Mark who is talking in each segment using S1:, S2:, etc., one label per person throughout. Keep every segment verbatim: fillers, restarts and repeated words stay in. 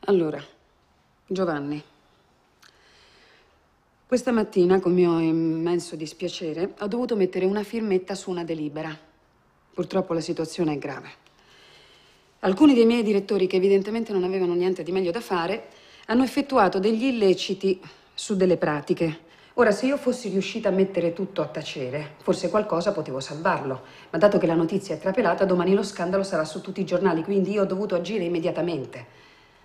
S1: Allora, Giovanni, questa mattina, con mio immenso dispiacere, ho dovuto mettere una firmetta su una delibera. Purtroppo la situazione è grave. Alcuni dei miei direttori, che evidentemente non avevano niente di meglio da fare, hanno effettuato degli illeciti su delle pratiche. Ora, se io fossi riuscita a mettere tutto a tacere, forse qualcosa potevo salvarlo. Ma dato che la notizia è trapelata, domani lo scandalo sarà su tutti i giornali, quindi io ho dovuto agire immediatamente.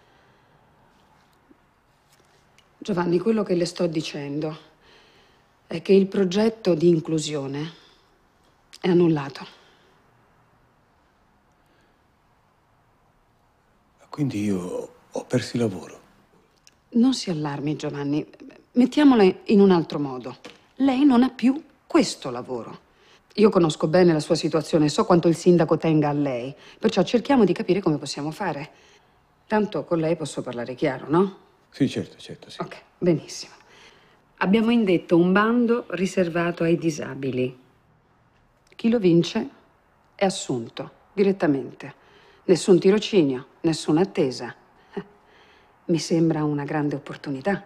S1: Giovanni, quello che le sto dicendo è che il progetto di inclusione è annullato.
S2: Quindi io ho perso il lavoro.
S1: Non si allarmi, Giovanni. Mettiamola in un altro modo. Lei non ha più questo lavoro. Io conosco bene la sua situazione, so quanto il sindaco tenga a lei, perciò cerchiamo di capire come possiamo fare. Tanto con lei posso parlare chiaro, no?
S2: Sì, certo, certo, sì.
S1: Ok, benissimo. Abbiamo indetto un bando riservato ai disabili. Chi lo vince è assunto direttamente. Nessun tirocinio, nessuna attesa. Mi sembra una grande opportunità.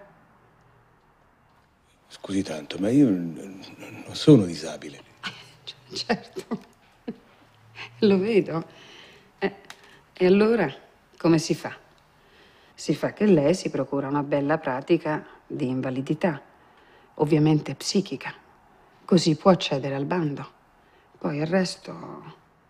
S2: Scusi tanto, ma io non sono disabile.
S1: Certo, lo vedo. Eh, e allora come si fa? Si fa che lei si procura una bella pratica di invalidità, ovviamente psichica, così può accedere al bando. Poi il resto